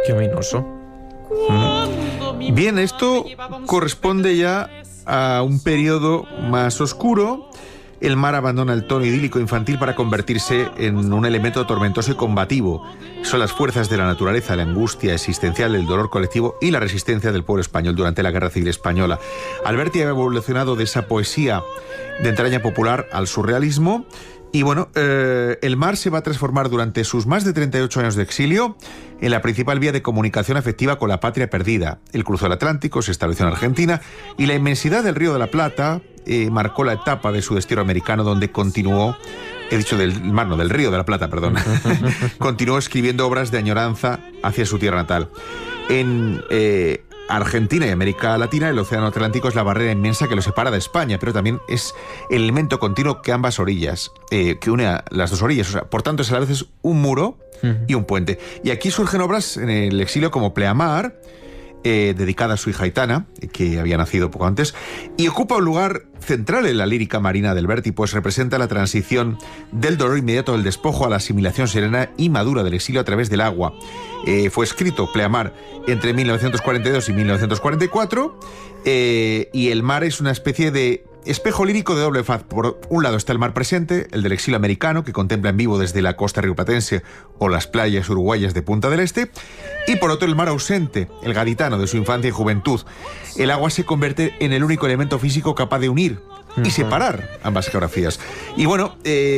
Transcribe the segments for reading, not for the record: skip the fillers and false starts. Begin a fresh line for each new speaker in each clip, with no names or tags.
Qué ominoso.
Bien, esto corresponde ya a un periodo más oscuro. El mar abandona el tono idílico infantil para convertirse en un elemento tormentoso y combativo. Son las fuerzas de la naturaleza, la angustia existencial, el dolor colectivo y la resistencia del pueblo español durante la Guerra Civil Española. Alberti ha evolucionado de esa poesía de entraña popular al surrealismo. Y bueno, el mar se va a transformar durante sus más de 38 años de exilio en la principal vía de comunicación afectiva con la patria perdida. Él cruzó el Atlántico, se estableció en Argentina y la inmensidad del Río de la Plata marcó la etapa de su destino americano, donde continuó, he dicho del mar, no, del Río de la Plata, perdón, continuó escribiendo obras de añoranza hacia su tierra natal. En Argentina y América Latina, el océano Atlántico es la barrera inmensa que lo separa de España, pero también es el elemento continuo que ambas orillas, que une a las dos orillas. O sea, por tanto, es a veces un muro y un puente. Y aquí surgen obras en el exilio como Pleamar, dedicada a su hija Aitana, que había nacido poco antes, y ocupa un lugar central en la lírica marina de Alberti, pues representa la transición del dolor inmediato del despojo a la asimilación serena y madura del exilio a través del agua. Fue escrito Pleamar entre 1942 y 1944, y el mar es una especie de espejo lírico de doble faz. Por un lado está el mar presente, el del exilio americano, que contempla en vivo desde la costa rioplatense o las playas uruguayas de Punta del Este, y por otro el mar ausente, el gaditano de su infancia y juventud. El agua se convierte en el único elemento físico capaz de unir y separar ambas geografías. Y bueno,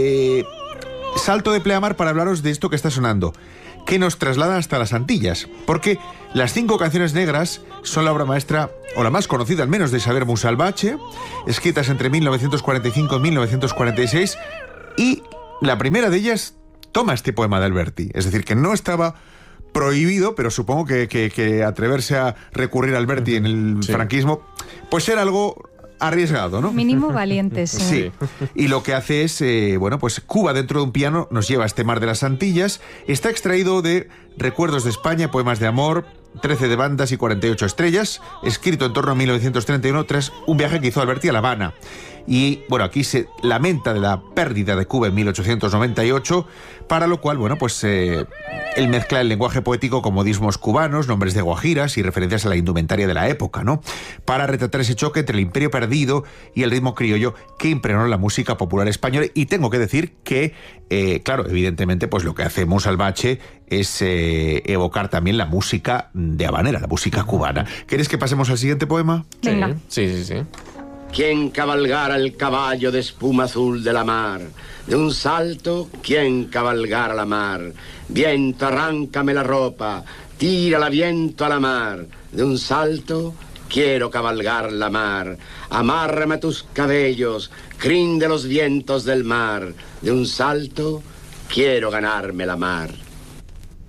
salto de Pleamar para hablaros de esto que está sonando, que nos traslada hasta las Antillas, porque las 5 canciones negras son la obra maestra, o la más conocida al menos, de Xavier Musalvache, escritas entre 1945 y 1946, y la primera de ellas toma este poema de Alberti. Es decir, que no estaba prohibido, pero supongo que atreverse a recurrir a Alberti en el franquismo, pues era algo arriesgado, ¿no?
Mínimo valientes.
Sí. Y lo que hace es, bueno, pues Cuba dentro de un piano nos lleva a este mar de las Antillas. Está extraído de Recuerdos de España, poemas de amor, 13 de bandas y 48 estrellas, escrito en torno a 1931 tras un viaje que hizo Alberti a La Habana. Y bueno, aquí se lamenta de la pérdida de Cuba en 1898, para lo cual, bueno, pues él mezcla el lenguaje poético con modismos cubanos, nombres de guajiras y referencias a la indumentaria de la época, ¿no? Para retratar ese choque entre el imperio perdido y el ritmo criollo que impregnó la música popular española. Y tengo que decir que, claro, evidentemente, pues lo que hace Musalvache es evocar también la música de habanera, la música cubana. ¿Queréis que pasemos al siguiente poema?
Venga.
Sí.
Quien cabalgara el caballo de espuma azul de la mar, de un salto, quien cabalgara la mar. Viento, arráncame la ropa, tírala viento a la mar, de un salto, quiero cabalgar la mar. Amárrame tus cabellos, crin de los vientos del mar, de un salto, quiero ganarme la mar.